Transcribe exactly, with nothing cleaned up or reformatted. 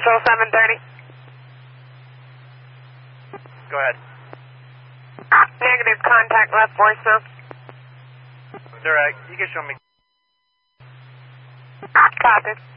Central seven thirty. Go ahead. Negative, contact left voicemail. Direct, you can show me. Copy.